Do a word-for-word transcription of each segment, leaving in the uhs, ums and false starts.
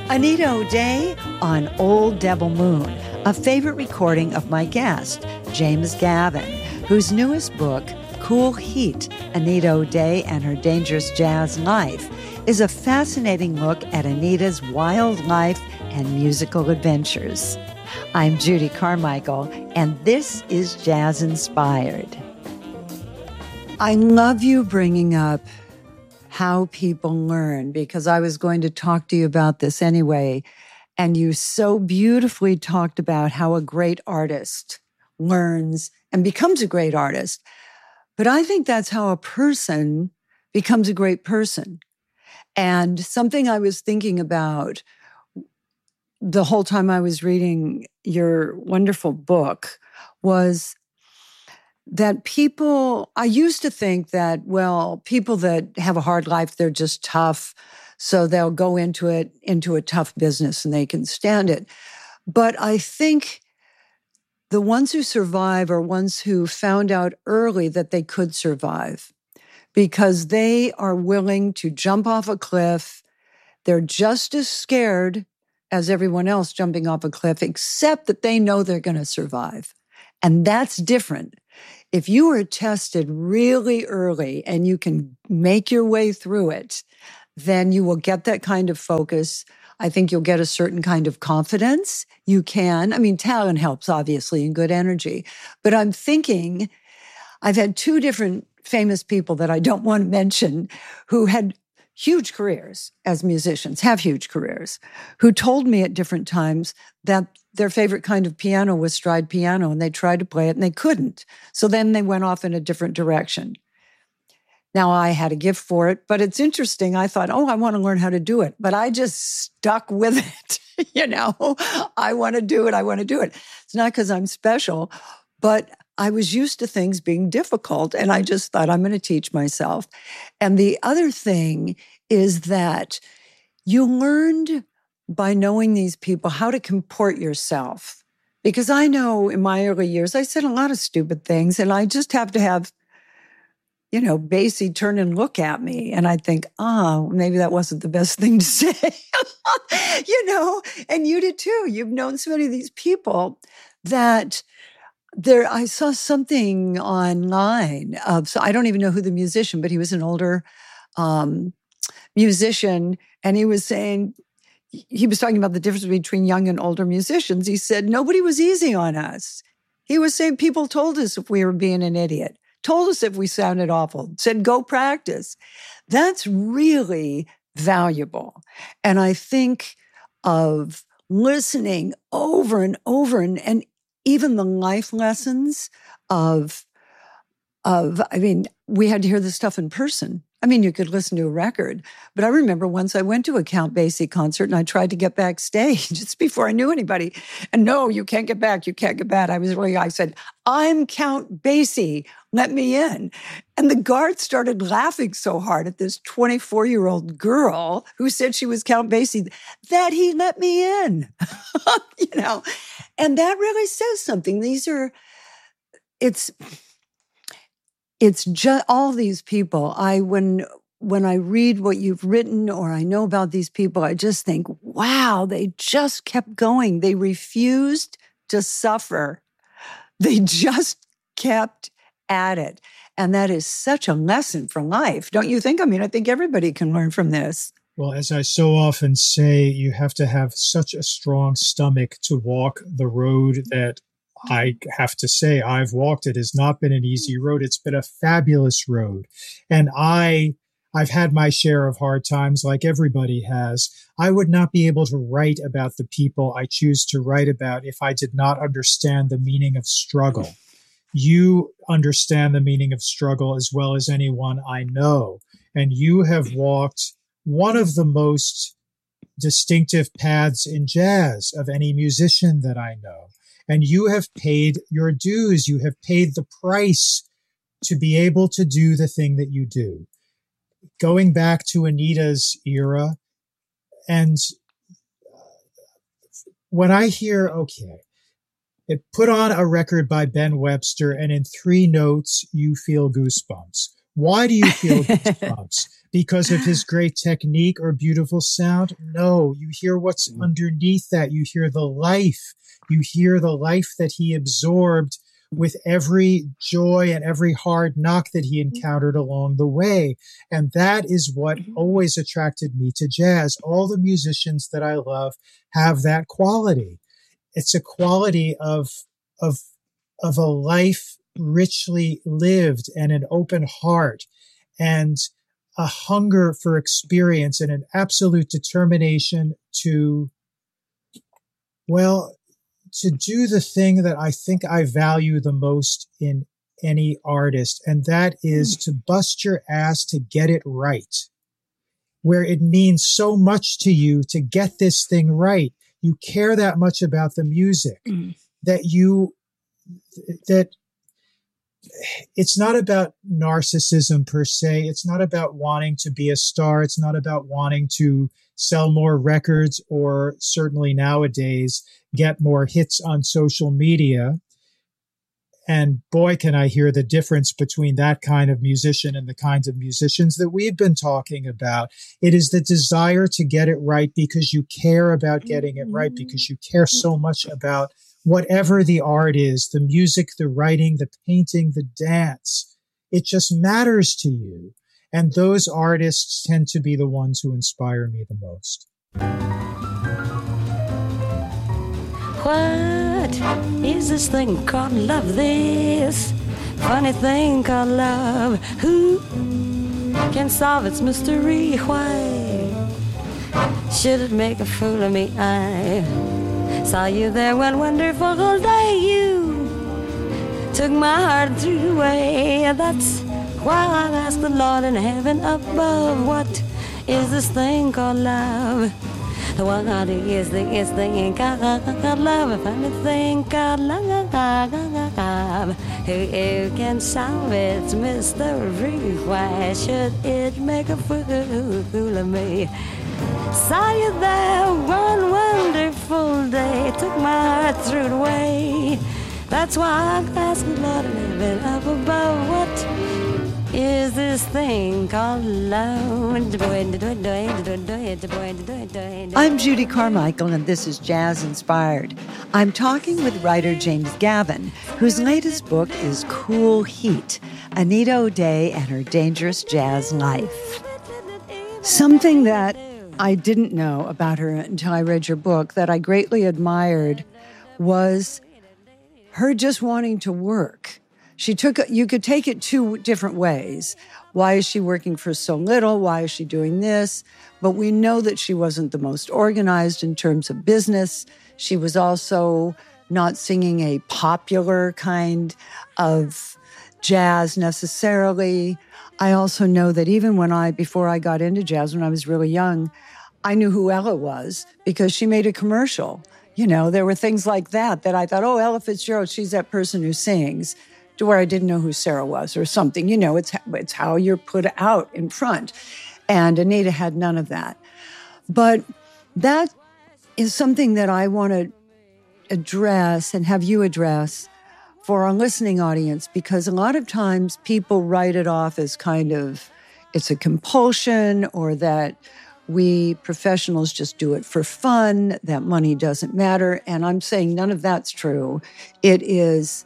Anita O'Day on Old Devil Moon, a favorite recording of my guest, James Gavin, whose newest book, Cool Heat, Anita O'Day and Her Dangerous Jazz Life, is a fascinating look at Anita's wild life and musical adventures. I'm Judy Carmichael, and this is Jazz Inspired. I love you bringing up how people learn, because I was going to talk to you about this anyway. And you so beautifully talked about how a great artist learns and becomes a great artist. But I think that's how a person becomes a great person. And something I was thinking about the whole time I was reading your wonderful book was that people, I used to think that, well, people that have a hard life, they're just tough. So they'll go into it, into a tough business and they can stand it. But I think the ones who survive are ones who found out early that they could survive because they are willing to jump off a cliff. They're just as scared as everyone else jumping off a cliff, except that they know they're going to survive. And that's different. If you are tested really early and you can make your way through it, then you will get that kind of focus. I think you'll get a certain kind of confidence. You can. I mean, talent helps, obviously, and good energy. But I'm thinking, I've had two different famous people that I don't want to mention who had huge careers as musicians, have huge careers, who told me at different times that their favorite kind of piano was stride piano, and they tried to play it and they couldn't. So then they went off in a different direction. Now, I had a gift for it, but it's interesting. I thought, oh, I want to learn how to do it, but I just stuck with it. You know, I want to do it. I want to do it. It's not because I'm special, but I was used to things being difficult, and I just thought, I'm going to teach myself. And the other thing is that you learned by knowing these people how to comport yourself. Because I know in my early years, I said a lot of stupid things, and I just have to have, you know, Basie turn and look at me. And I think, oh, maybe that wasn't the best thing to say. You know, and you did too. You've known so many of these people that there, I saw something online of, so I don't even know who the musician, but he was an older um, musician. And he was saying, he was talking about the difference between young and older musicians. He said, nobody was easy on us. He was saying people told us if we were being an idiot, told us if we sounded awful, said, go practice. That's really valuable. And I think of listening over and over and, and even the life lessons of, of, I mean, we had to hear this stuff in person. I mean, you could listen to a record, but I remember once I went to a Count Basie concert and I tried to get backstage just before I knew anybody. And no, you can't get back. You can't get back. I was really, I said, I'm Count Basie. Let me in. And the guard started laughing so hard at this twenty-four-year-old girl who said she was Count Basie that he let me in, you know, and that really says something. These are, it's, It's just all these people. I when when I read what you've written or I know about these people, I just think, wow, they just kept going. They refused to suffer. They just kept at it. And that is such a lesson for life, don't you think? I mean, I think everybody can learn from this. Well, as I so often say, you have to have such a strong stomach to walk the road that I have to say, I've walked. It has not been an easy road. It's been a fabulous road. And I, I've had my share of hard times like everybody has. I would not be able to write about the people I choose to write about if I did not understand the meaning of struggle. You understand the meaning of struggle as well as anyone I know. And you have walked one of the most distinctive paths in jazz of any musician that I know. And you have paid your dues. You have paid the price to be able to do the thing that you do. Going back to Anita's era, and when I hear, okay, it put on a record by Ben Webster, and in three notes, you feel goosebumps. Why do you feel goosebumps? because of his great technique or beautiful sound. No, you hear what's underneath that. You hear the life. You hear the life that he absorbed with every joy and every hard knock that he encountered along the way. And that is what always attracted me to jazz. All the musicians that I love have that quality. It's a quality of, of, of a life richly lived and an open heart and a hunger for experience and an absolute determination to, well, to do the thing that I think I value the most in any artist, and that is to bust your ass to get it right, where it means so much to you to get this thing right. You care that much about the music mm. that you, that it's not about narcissism per se. It's not about wanting to be a star. It's not about wanting to sell more records or certainly nowadays get more hits on social media. And boy, can I hear the difference between that kind of musician and the kinds of musicians that we've been talking about. It is the desire to get it right because you care about getting it right, because you care so much about whatever the art is, the music, the writing, the painting, the dance. It just matters to you. And those artists tend to be the ones who inspire me the most. What is this thing called love? This funny thing called love. Who can solve its mystery? Why should it make a fool of me? I saw you there one wonderful day. You took my heart through the way. That's why I asked the Lord in heaven above, what is this thing called love? What is this thing called love? A funny thing called love. Who can solve its mystery? Why should it make a fool of me? Saw you there one wonderful day. Took my heart through the way. That's why I asked the Lord in heaven up above, what is this thing called love? I'm Judy Carmichael, and this is Jazz Inspired. I'm talking with writer James Gavin, whose latest book is Cool Heat, Anita O'Day and Her Dangerous Jazz Life. Something that I didn't know about her until I read your book that I greatly admired was her just wanting to work. She took, you could take it two different ways. Why is she working for so little? Why is she doing this? But we know that she wasn't the most organized in terms of business. She was also not singing a popular kind of jazz necessarily. I also know that even when I, before I got into jazz, when I was really young, I knew who Ella was because she made a commercial. You know, there were things like that that I thought, oh, Ella Fitzgerald, she's that person who sings. To where I didn't know who Sarah was or something. You know, it's it's how you're put out in front. And Anita had none of that. But that is something that I want to address and have you address for our listening audience, because a lot of times people write it off as kind of, it's a compulsion, or that we professionals just do it for fun, that money doesn't matter. And I'm saying none of that's true. It is...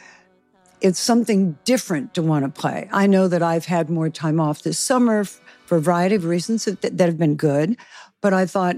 It's something different to want to play. I know that I've had more time off this summer for a variety of reasons that, that have been good, but I thought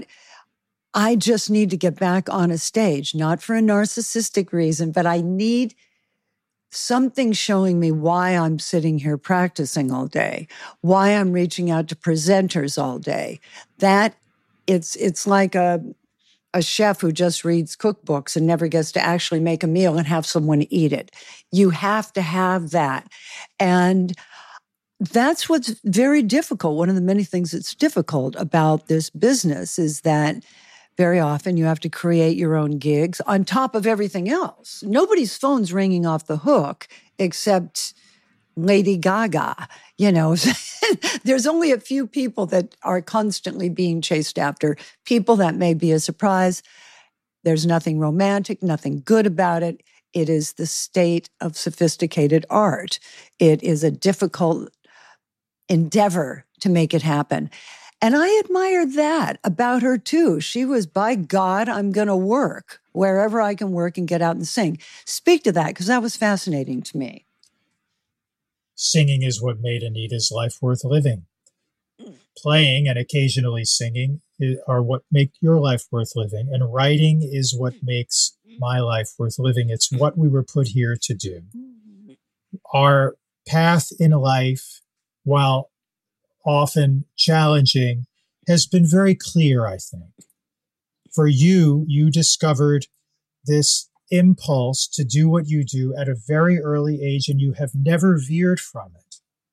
I just need to get back on a stage, not for a narcissistic reason, but I need something showing me why I'm sitting here practicing all day, why I'm reaching out to presenters all day. That it's it's like a a chef who just reads cookbooks and never gets to actually make a meal and have someone eat it. You have to have that. And that's what's very difficult. One of the many things that's difficult about this business is that very often you have to create your own gigs on top of everything else. Nobody's phone's ringing off the hook except Lady Gaga. You know, there's only a few people that are constantly being chased after, people that may be a surprise. There's nothing romantic, nothing good about it. It is the state of sophisticated art. It is a difficult endeavor to make it happen. And I admired that about her too. She was, by God, I'm going to work wherever I can work and get out and sing. Speak to that, because that was fascinating to me. Singing is what made Anita's life worth living. Playing and occasionally singing are what make your life worth living. And writing is what makes my life worth living. It's what we were put here to do. Our path in life, while often challenging, has been very clear, I think. For you, you discovered this impulse to do what you do at a very early age, and you have never veered from it.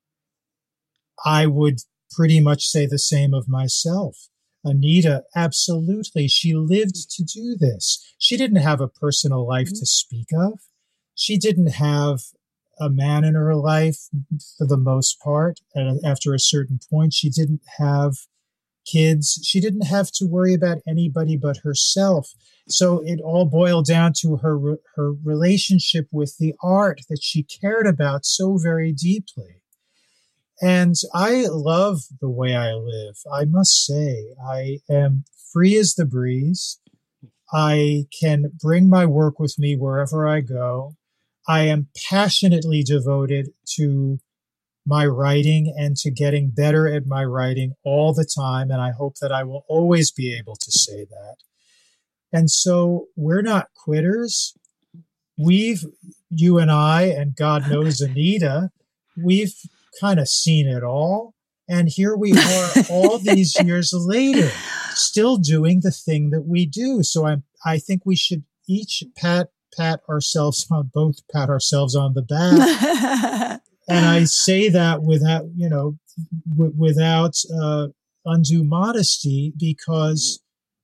I would pretty much say the same of myself. Anita, absolutely, she lived to do this. She didn't have a personal life to speak of. She didn't have a man in her life for the most part. And after a certain point, she didn't have kids. She didn't have to worry about anybody but herself. So it all boiled down to her, her relationship with the art that she cared about so very deeply. And I love the way I live. I must say, I am free as the breeze. I can bring my work with me wherever I go. I am passionately devoted to my writing and to getting better at my writing all the time. And I hope that I will always be able to say that. And so we're not quitters. We've, you and I, and God knows Anita, we've kind of seen it all. And here we are all these years later, still doing the thing that we do. So I I think we should each pat pat ourselves on both pat ourselves on the back. And I say that without, you know, w- without uh, undue modesty, because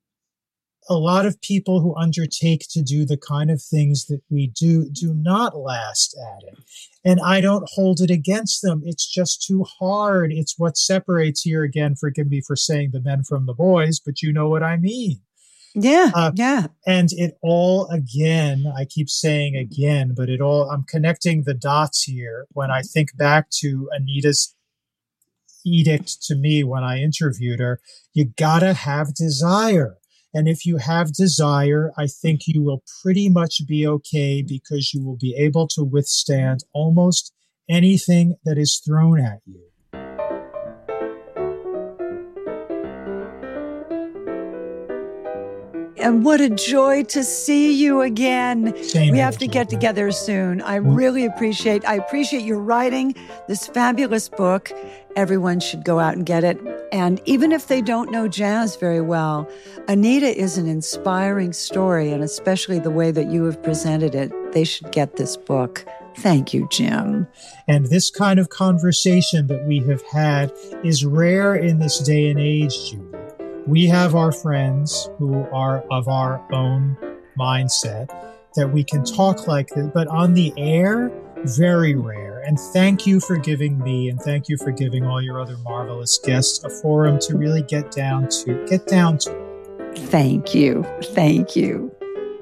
a lot of people who undertake to do the kind of things that we do do not last at it. And I don't hold it against them. It's just too hard. It's what separates, here again, forgive me for saying the men from the boys, but you know what I mean. Yeah, uh, yeah. And it all, again, I keep saying again, but it all, I'm connecting the dots here when I think back to Anita's edict to me when I interviewed her. You gotta have desire. And if you have desire, I think you will pretty much be okay, because you will be able to withstand almost anything that is thrown at you. And what a joy to see you again. Same we have to energy, get right? together soon. I really appreciate, I appreciate your writing this fabulous book. Everyone should go out and get it. And even if they don't know jazz very well, Anita is an inspiring story, and especially the way that you have presented it, they should get this book. Thank you, Jim. And this kind of conversation that we have had is rare in this day and age, Judy. We have our friends who are of our own mindset that we can talk like this, but on the air, very rare. And thank you for giving me, and thank you for giving all your other marvelous guests, a forum to really get down to, get down to it. Thank you. Thank you.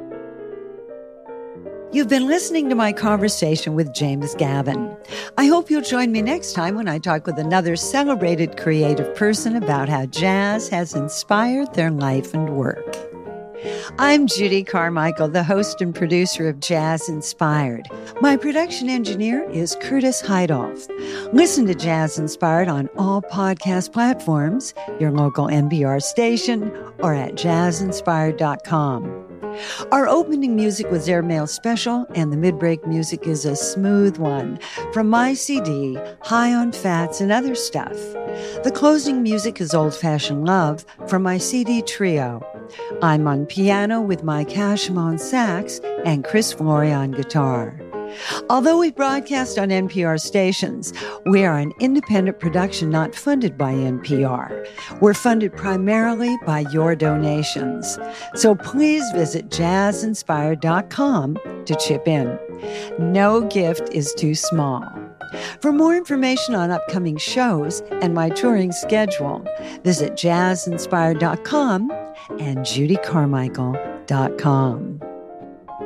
You've been listening to my conversation with James Gavin. I hope you'll join me next time when I talk with another celebrated creative person about how jazz has inspired their life and work. I'm Judy Carmichael, the host and producer of Jazz Inspired. My production engineer is Curtis Heidoff. Listen to Jazz Inspired on all podcast platforms, your local N P R station, or at jazz inspired dot com. Our opening music was Airmail Special, and the mid-break music is a smooth one from my C D, High on Fats and Other Stuff. The closing music is Old Fashioned Love from my C D Trio. I'm on piano with Mike Hashem on sax and Chris Flory on guitar. Although we broadcast on N P R stations, we are an independent production not funded by N P R. We're funded primarily by your donations. So please visit jazz inspired dot com to chip in. No gift is too small. For more information on upcoming shows and my touring schedule, visit jazz inspired dot com and judy carmichael dot com.